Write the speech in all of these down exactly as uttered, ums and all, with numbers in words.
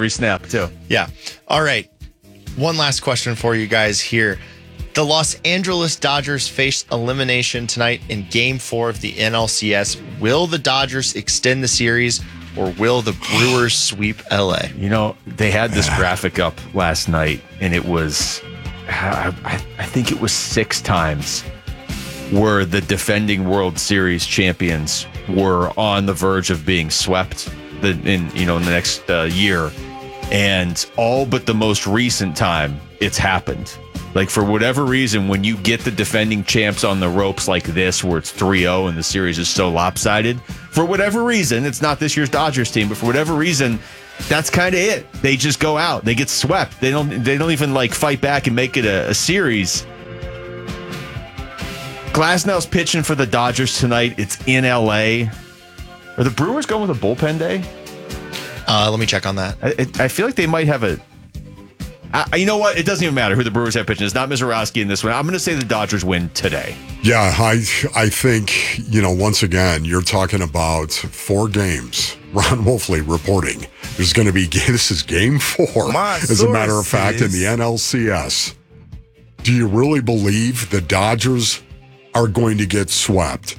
every snap, too. Yeah. All right. One last question for you guys here. The Los Angeles Dodgers face elimination tonight in Game four of the N L C S. Will the Dodgers extend the series, or will the Brewers sweep L A? You know, they had this graphic up last night, and it was, I, I, I think it was six times where the defending World Series champions were on the verge of being swept the, in, you know, in the next uh, year. And all but the most recent time it's happened. Like, for whatever reason, when you get the defending champs on the ropes like this, where it's three oh and the series is so lopsided, for whatever reason, it's not this year's Dodgers team, but for whatever reason, that's kind of it. They just go out. They get swept. They don't They don't even, like, fight back and make it a, a series. Glasnow's pitching for the Dodgers tonight. It's in L A. Are the Brewers going with a bullpen day? Uh, let me check on that. I, I feel like they might have a... I, you know what? It doesn't even matter who the Brewers have pitching. It's not Mizorowski in this one. I'm going to say the Dodgers win today. Yeah, I I think, you know, once again, you're talking about four games. Ron Wolfley reporting. There's going to be, this is game four, My as a matter of fact, sources. in the N L C S. Do you really believe the Dodgers are going to get swept?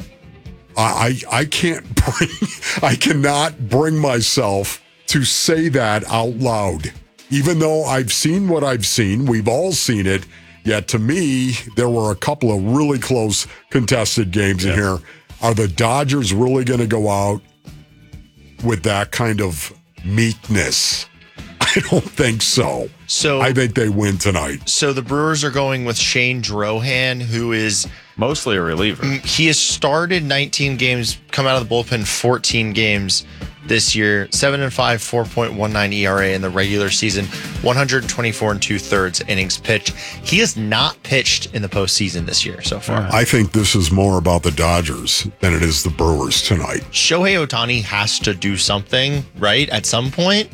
I I, I can't bring, I cannot bring myself to say that out loud. Even though I've seen what I've seen, we've all seen it, yet to me, there were a couple of really close contested games yeah. in here. Are the Dodgers really going to go out with that kind of meekness? I don't think so. So I think they win tonight. So the Brewers are going with Shane Drohan, who is... Mostly a reliever. He has started nineteen games, come out of the bullpen fourteen games this year, seven and five, four point one nine E R A in the regular season, one twenty-four and two thirds innings pitched. He has not pitched in the postseason this year so far. I think this is more about the Dodgers than it is the Brewers tonight. Shohei Ohtani has to do something, right? At some point,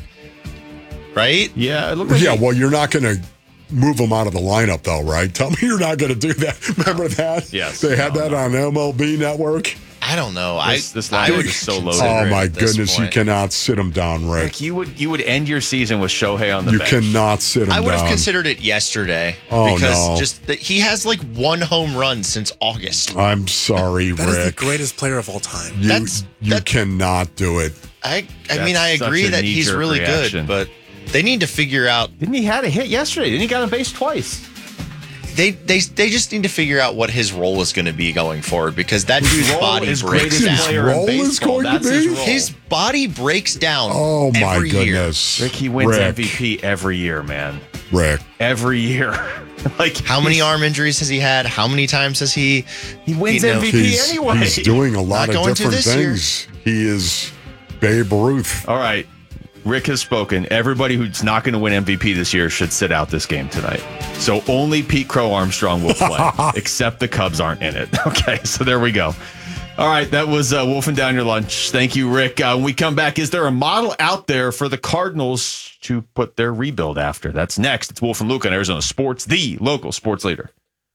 right? Yeah, it looked like Yeah, he, well, you're not going to move them out of the lineup, though, right? Tell me you're not going to do that. Remember that? Yes. They had No, that no. on M L B Network. I don't know. This- I this I lineup would is so loaded. consider Oh, it my at this goodness. You point. cannot sit them down, Rick. like you would you would end your season with Shohei on the You bench. cannot sit him I would down. have considered it yesterday Oh, because no. just that he has like one home run since August. I'm sorry, That is the Rick. greatest player of all time. You, That's- you that- cannot do it. I I That's mean I such agree a that he's knee-jerk really reaction. good, but they need to figure out Didn't he had a hit yesterday? Didn't he got on base twice? they they they just need to figure out what his role is going to be going forward because that dude's Role body is breaks greatest down. player role in is baseball. going to That's his be? role. His body breaks down. Oh, my every year. goodness. Rick, he wins Rick, M V P every year, man. Rick. Every year. like How many he's- arm injuries has he had? How many times has he? He wins you know, M V P He's, anyway. he's doing a lot Not of going to different this year. things. He is Babe Ruth. All right. Rick has spoken. Everybody who's not going to win M V P this year should sit out this game tonight. So only Pete Crow Armstrong will play, except the Cubs aren't in it. Okay, so there we go. All right, that was uh, Wolfing Down Your Lunch. Thank you, Rick. Uh, when we come back, is there a model out there for the Cardinals to put their rebuild after? That's next. It's Wolf and Luke on Arizona Sports, the local sports leader.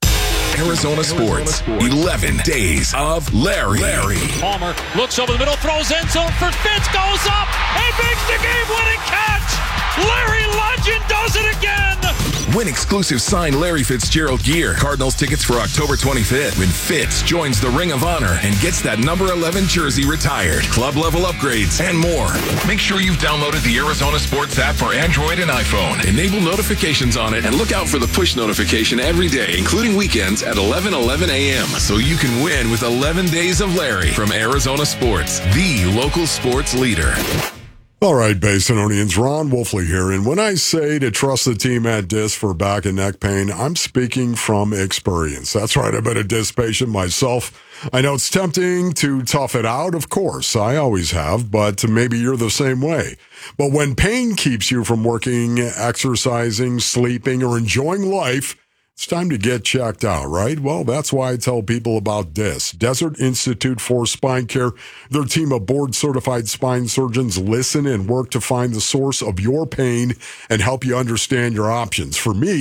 Arizona Sports, eleven days of Larry. Larry. Palmer looks over the middle, throws end zone for Fitz, goes up, and makes the game-winning catch. Larry Legend does it again. Win exclusive signed Larry Fitzgerald gear. Cardinals tickets for October twenty-fifth when Fitz joins the Ring of Honor and gets that number eleven jersey retired. Club level upgrades and more. Make sure you've downloaded the Arizona Sports app for Android and iPhone. Enable notifications on it and look out for the push notification every day, including weekends at eleven eleven a.m. so you can win with eleven days of Larry from Arizona Sports, the local sports leader. All right, Basinonians, Ron Wolfley here. And when I say to trust the team at Disc for back and neck pain, I'm speaking from experience. That's right, I've been a disc patient myself. I know it's tempting to tough it out, of course. I always have, but maybe you're the same way. But when pain keeps you from working, exercising, sleeping, or enjoying life, it's time to get checked out, right? Well, that's why I tell people about D I S, Desert Institute for Spine Care. Their team of board-certified spine surgeons listen and work to find the source of your pain and help you understand your options. For me,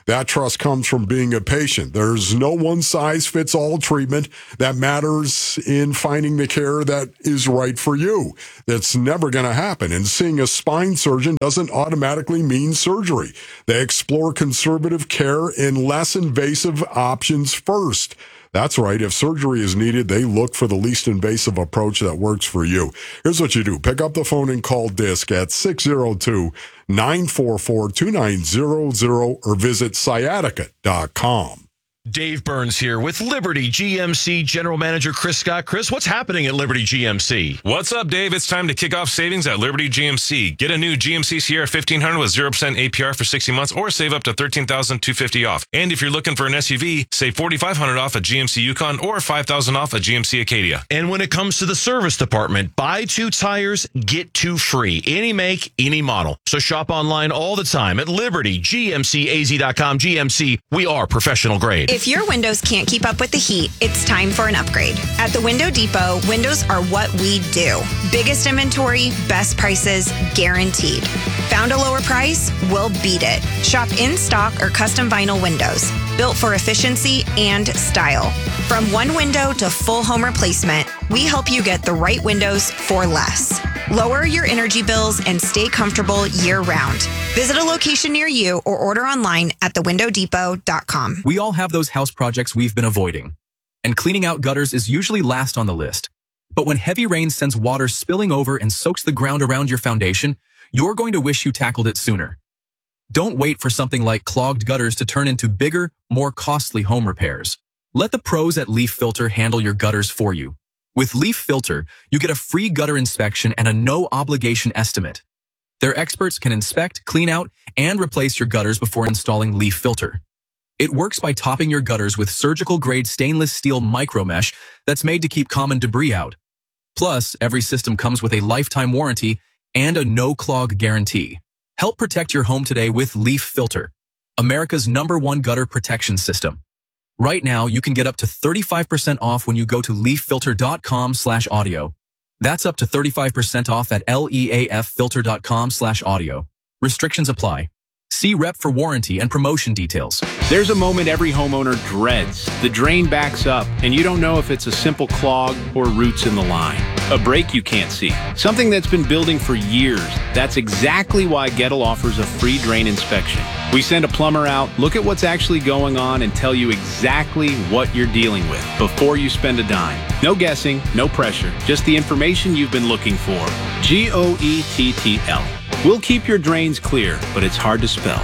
That trust comes from being a patient. There's no one-size-fits-all treatment that matters in finding the care that is right for you. That's never going to happen. And seeing a spine surgeon doesn't automatically mean surgery. They explore conservative care and less invasive options first. That's right. If surgery is needed, they look for the least invasive approach that works for you. Here's what you do. Pick up the phone and call DISC at six oh two, nine four four, two nine zero zero or visit sciatica dot com. Dave Burns here with Liberty G M C General Manager Chris Scott. Chris, what's happening at Liberty G M C? What's up, Dave? It's time to kick off savings at Liberty G M C. Get a new G M C Sierra fifteen hundred with zero percent A P R for sixty months or save up to thirteen thousand two hundred fifty dollars off. And if you're looking for an S U V, save four thousand five hundred dollars off a G M C Yukon or five thousand dollars off a G M C Acadia. And when it comes to the service department, buy two tires, get two free. Any make, any model. So shop online all the time at Liberty G M C A Z dot com. G M C, we are professional grade. If your windows can't keep up with the heat, it's time for an upgrade. At the Window Depot, windows are what we do. Biggest inventory, best prices, guaranteed. Found a lower price? We'll beat it. Shop in stock or custom vinyl windows, built for efficiency and style. From one window to full home replacement, we help you get the right windows for less. Lower your energy bills and stay comfortable year-round. Visit a location near you or order online at the window depot dot com. We all have those house projects we've been avoiding, and cleaning out gutters is usually last on the list. But when heavy rain sends water spilling over and soaks the ground around your foundation, you're going to wish you tackled it sooner. Don't wait for something like clogged gutters to turn into bigger, more costly home repairs. Let the pros at Leaf Filter handle your gutters for you. With Leaf Filter, you get a free gutter inspection and a no-obligation estimate. Their experts can inspect, clean out, and replace your gutters before installing Leaf Filter. It works by topping your gutters with surgical-grade stainless steel micromesh that's made to keep common debris out. Plus, every system comes with a lifetime warranty and a no-clog guarantee. Help protect your home today with Leaf Filter, America's number one gutter protection system. Right now, you can get up to thirty-five percent off when you go to leaf filter dot com slash audio. That's up to thirty-five percent off at leaf filter dot com slash audio. Restrictions apply. See rep for warranty and promotion details. There's a moment every homeowner dreads. The drain backs up, and you don't know if it's a simple clog or roots in the line. A break you can't see. Something that's been building for years. That's exactly why Gettle offers a free drain inspection. We send a plumber out, look at what's actually going on, and tell you exactly what you're dealing with before you spend a dime. No guessing, no pressure, just the information you've been looking for. G O E T T L. We'll keep your drains clear, but it's hard to spell.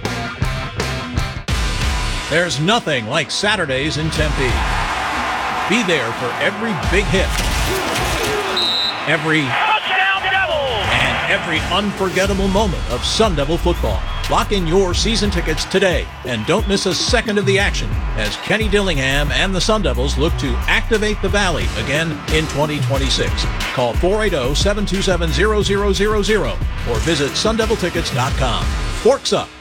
There's nothing like Saturdays in Tempe. Be there for every big hit, every touchdown Devils, and every unforgettable moment of Sun Devil football. Lock in your season tickets today and don't miss a second of the action as Kenny Dillingham and the Sun Devils look to activate the Valley again in twenty twenty-six. Call four eight zero, seven two seven, zero zero zero zero or visit sun devil tickets dot com. Forks up.